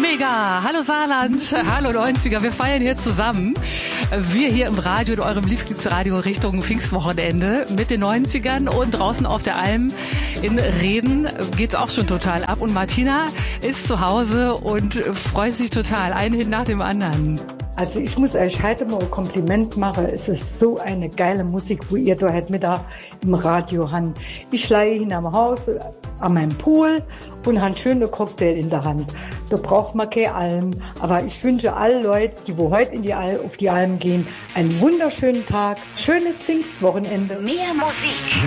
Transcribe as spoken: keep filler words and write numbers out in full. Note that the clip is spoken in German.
Mega! Hallo Saarland, hallo neunziger, wir feiern hier zusammen. Wir hier im Radio, in eurem Lieblingsradio Richtung Pfingstwochenende mit den neunzigern und draußen auf der Alm in Reden geht's auch schon total ab. Und Martina ist zu Hause und freut sich total, einen Hit nach dem anderen. Also ich muss euch heute mal ein Kompliment machen. Es ist so eine geile Musik, wo ihr da heute Mittag im Radio habt. Ich leihe ihn am Haus, an meinem Pool und habe einen schönen Cocktail in der Hand. Da braucht man keine Alm. Aber ich wünsche allen Leuten, die wo heute in die Al- auf die Alm gehen, einen wunderschönen Tag, schönes Pfingstwochenende. Mehr Musik.